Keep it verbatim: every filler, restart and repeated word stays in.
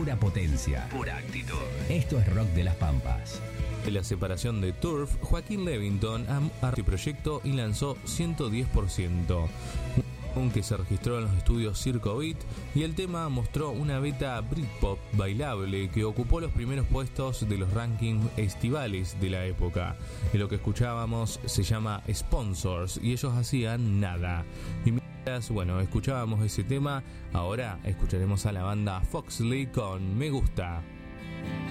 pura potencia, pura actitud. Esto es rock de las Pampas. De la separación de Turf, Joaquín Levington armó su proyecto y lanzó ciento diez por ciento, que se registró en los estudios Circo Beat, y el tema mostró una beta Britpop bailable que ocupó los primeros puestos de los rankings estivales de la época. Y lo que escuchábamos se llama Sponsors y ellos hacían nada. Y mientras, bueno, escuchábamos ese tema, ahora escucharemos a la banda Foxley con Me Gusta.